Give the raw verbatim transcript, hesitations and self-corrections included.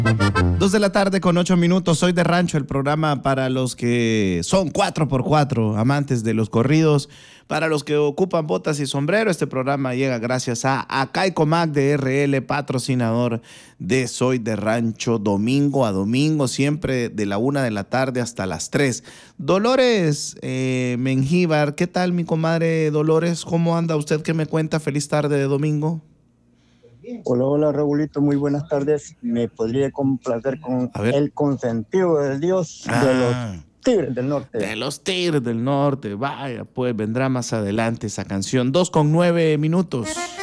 Dos de la tarde con ocho minutos, Soy de Rancho, el programa para los que son cuatro por cuatro, amantes de los corridos, para los que ocupan botas y sombrero. Este programa llega gracias a Acaicomac de R L, patrocinador de Soy de Rancho, domingo a domingo, siempre de la una de la tarde hasta las tres. Dolores eh, Mengíbar, ¿qué tal mi comadre Dolores? ¿Cómo anda usted? ¿Qué me cuenta? Feliz tarde de domingo. Hola, hola Raulito, muy buenas tardes. Me podría complacer con El Consentido de Dios ah, de los Tigres del Norte. De los Tigres del Norte, vaya, pues vendrá más adelante esa canción. Dos con nueve minutos.